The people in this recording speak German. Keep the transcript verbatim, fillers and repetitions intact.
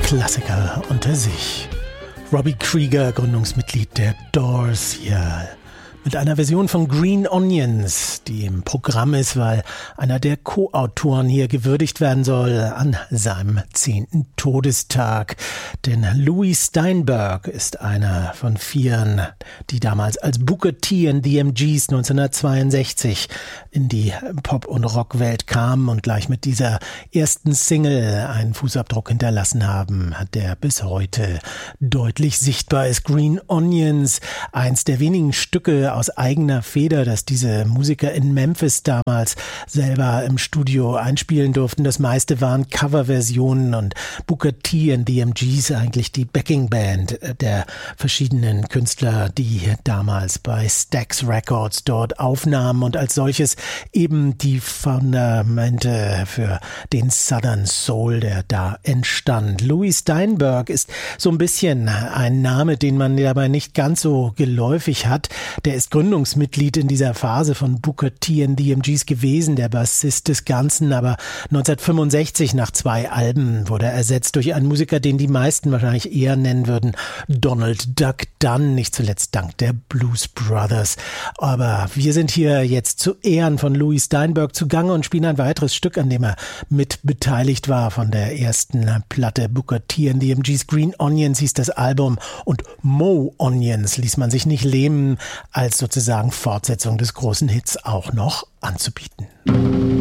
Klassiker unter sich. Robbie Krieger, Gründungsmitglied der Doors, hier mit einer Version von Green Onions, die im Programm ist, weil einer der Co-Autoren hier gewürdigt werden soll an seinem zehnten Todestag. Denn Louis Steinberg ist einer von vieren, die damals als Booker T and the M Gs neunzehnhundertzweiundsechzig in die Pop- und Rockwelt kamen und gleich mit dieser ersten Single einen Fußabdruck hinterlassen haben, der bis heute deutlich sichtbar ist. Green Onions, eins der wenigen Stücke aus eigener Feder, dass diese Musiker in Memphis damals selber im Studio einspielen durften. Das meiste waren Coverversionen und Booker T and the M Gs eigentlich die Backingband der verschiedenen Künstler, die damals bei Stax Records dort aufnahmen und als solches eben die Fundamente für den Southern Soul, der da entstand. Louis Steinberg ist so ein bisschen ein Name, den man dabei nicht ganz so geläufig hat. Der ist Gründungsmitglied in dieser Phase von Booker T and the M Gs gewesen, der Bassist des Ganzen, aber neunzehnhundertfünfundsechzig nach zwei Alben wurde er ersetzt durch einen Musiker, den die meisten wahrscheinlich eher nennen würden, Donald Duck Dunn, nicht zuletzt dank der Blues Brothers. Aber wir sind hier jetzt zu Ehren von Louis Steinberg zugange und spielen ein weiteres Stück, an dem er mit beteiligt war von der ersten Platte Booker T and the M Gs. Green Onions hieß das Album und Mo Onions ließ man sich nicht lähmen, als sozusagen Fortsetzung des großen Hits auch noch anzubieten.